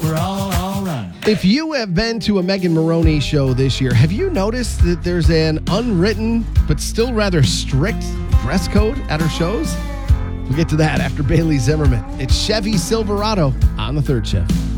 we're all right. If you have been to a Megan Maroney show this year, have you noticed that there's an unwritten but still rather strict dress code at her shows? We'll get to that after Bailey Zimmerman. It's Chevy Silverado on The Third Shift.